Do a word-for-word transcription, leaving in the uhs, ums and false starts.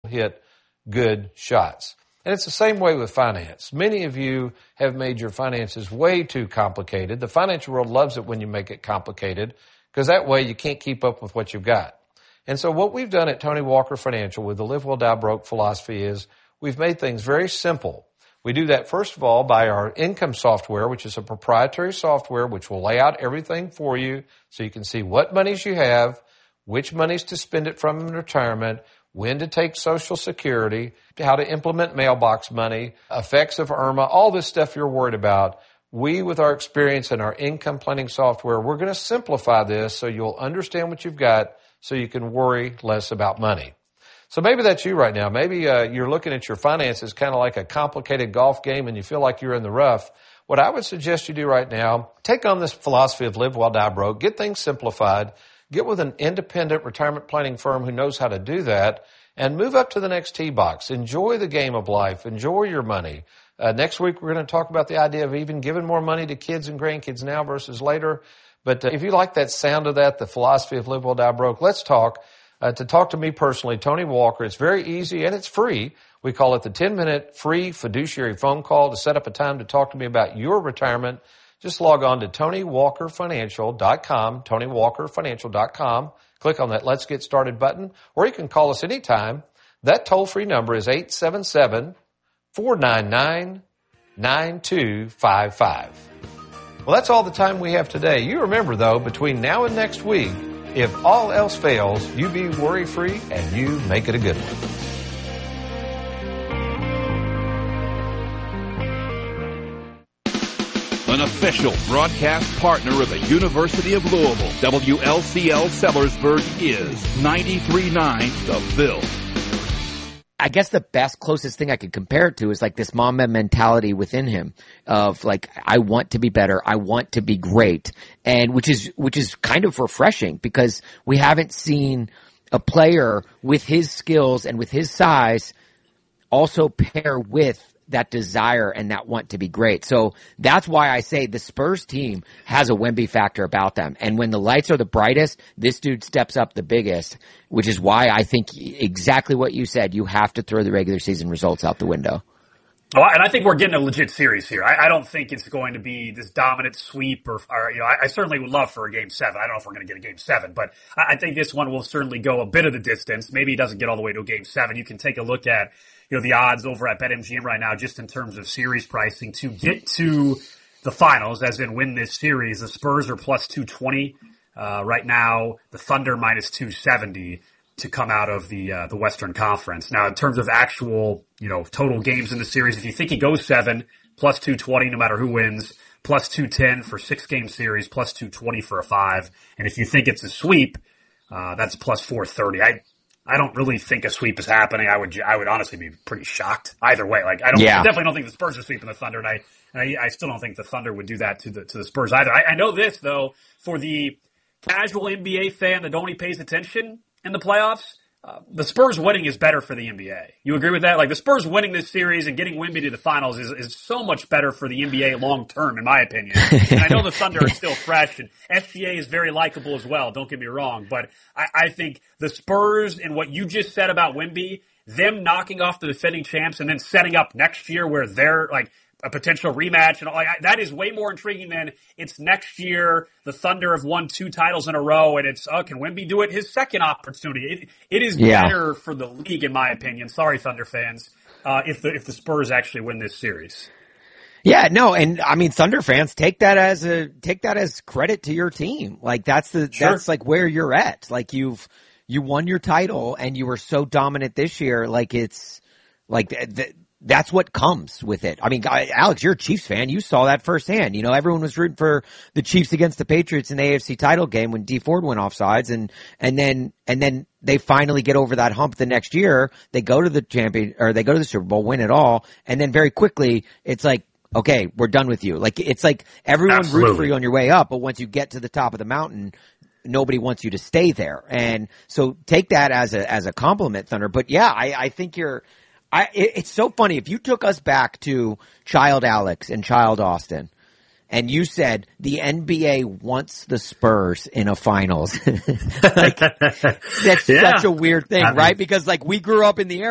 hit good shots. And it's the same way with finance. Many of you have made your finances way too complicated. The financial world loves it when you make it complicated because that way you can't keep up with what you've got. And so what we've done at Tony Walker Financial with the Live Well, Die Broke philosophy is we've made things very simple. We do that, first of all, by our income software, which is a proprietary software which will lay out everything for you so you can see what monies you have, which monies to spend it from in retirement, when to take Social Security, how to implement mailbox money, effects of IRMA, all this stuff you're worried about. We, with our experience and our income planning software, we're going to simplify this so you'll understand what you've got so you can worry less about money. So maybe that's you right now. Maybe uh, you're looking at your finances kind of like a complicated golf game and you feel like you're in the rough. What I would suggest you do right now, take on this philosophy of Live Well, Die Broke, get things simplified, get with an independent retirement planning firm who knows how to do that, and move up to the next tee box. Enjoy the game of life. Enjoy your money. Uh, next week, we're going to talk about the idea of even giving more money to kids and grandkids now versus later. But uh, if you like that sound of that, the philosophy of Live Well, Die Broke, let's talk. Uh, to talk to me personally, Tony Walker, it's very easy and it's free. We call it the ten-minute free fiduciary phone call to set up a time to talk to me about your retirement. Just log on to Tony Walker Financial dot com, Tony Walker Financial dot com. Click on that Let's Get Started button, or you can call us anytime. That toll-free number is eight seven seven, four nine nine, nine two five five. Well, that's all the time we have today. You remember, though, between now and next week, if all else fails, you be worry-free and you make it a good one. An official broadcast partner of the University of Louisville, W L C L Sellersburg is ninety-three point nine The Ville. I guess the best, closest thing I could compare it to is like this Mamba mentality within him of like, I want to be better. I want to be great. And which is, which is kind of refreshing because we haven't seen a player with his skills and with his size also pair with that desire and that want to be great. So that's why I say the Spurs team has a Wemby factor about them. And when the lights are the brightest, this dude steps up the biggest, which is why I think exactly what you said. You have to throw the regular season results out the window. Oh, and I think we're getting a legit series here. I, I don't think it's going to be this dominant sweep or, or you know, I, I certainly would love for a game seven. I don't know if we're going to get a game seven, but I, I think this one will certainly go a bit of the distance. Maybe it doesn't get all the way to a game seven. You can take a look at, you know, the odds over at BetMGM right now, just in terms of series pricing to get to the finals, as in win this series. The Spurs are plus two twenty, uh, right now. The Thunder minus two seventy to come out of the, uh, the Western Conference. Now, in terms of actual, you know, total games in the series, if you think it goes seven, plus two twenty no matter who wins, plus two ten for six game series, plus two twenty for a five. And if you think it's a sweep, uh, that's plus four thirty. I, I don't really think a sweep is happening. I would, I would honestly be pretty shocked either way. Like, I don't, yeah. I definitely don't think the Spurs are sweeping the Thunder, and I, and I, I still don't think the Thunder would do that to the, to the Spurs either. I, I know this though, for the casual N B A fan that only pays attention in the playoffs, uh, the Spurs winning is better for the N B A. You agree with that? Like, the Spurs winning this series and getting Wemby to the finals is, is so much better for the N B A long term, in my opinion. And I know the Thunder are still fresh, and S G A is very likable as well, don't get me wrong, but I, I think the Spurs and what you just said about Wemby, them knocking off the defending champs and then setting up next year where they're like a potential rematch and all, like, that is way more intriguing than it's next year. The Thunder have won two titles in a row, and it's, oh, can Wemby do it? His second opportunity. It, it is yeah. better for the league, in my opinion. Sorry, Thunder fans, uh, if the, if the Spurs actually win this series. Yeah, no, and I mean, Thunder fans, take that as a, take that as credit to your team. Like, that's the, sure. that's like where you're at. Like, you've, you won your title and you were so dominant this year. Like, it's, like, the, that's what comes with it. I mean, Alex, you're a Chiefs fan. You saw that firsthand. You know, everyone was rooting for the Chiefs against the Patriots in the A F C title game when Dee Ford went offsides, and and then and then they finally get over that hump the next year. They go to the champion, or they go to the Super Bowl, win it all, and then very quickly it's like, okay, we're done with you. Like, it's like everyone Absolutely. roots for you on your way up, but once you get to the top of the mountain, nobody wants you to stay there. And so take that as a as a compliment, Thunder. But yeah, I, I think you're. I, it, it's so funny. If you took us back to Child Alex and Child Austin, and you said the N B A wants the Spurs in a finals, like, that's yeah. such a weird thing, I mean, right? Because like we grew up in the era